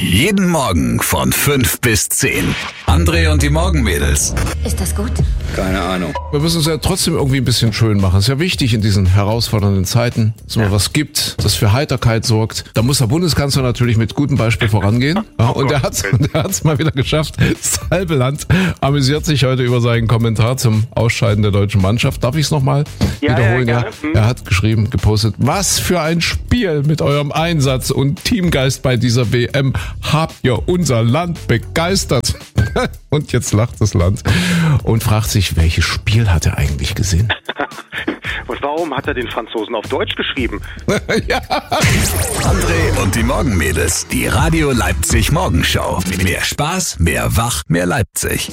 Jeden Morgen von 5 bis 10. André und die Morgenmädels. Ist das gut? Keine Ahnung. Wir müssen es ja trotzdem irgendwie ein bisschen schön machen. Ist ja wichtig in diesen herausfordernden Zeiten, dass man was gibt, das für Heiterkeit sorgt. Da muss der Bundeskanzler natürlich mit gutem Beispiel vorangehen. Ja, und er hat's mal wieder geschafft. Das halbe Land amüsiert sich heute über seinen Kommentar zum Ausscheiden der deutschen Mannschaft. Darf ich es nochmal wiederholen? Ja, er hat geschrieben, gepostet, was für ein Spiel mit eurem Einsatz und Teamgeist bei dieser WM. Habt ihr unser Land begeistert? Und jetzt lacht das Land und fragt sich, welches Spiel hat er eigentlich gesehen? Und warum hat er den Franzosen auf Deutsch geschrieben? Ja. André und die Morgenmädels. Die Radio Leipzig Morgenshow. Mehr Spaß, mehr Wach, mehr Leipzig.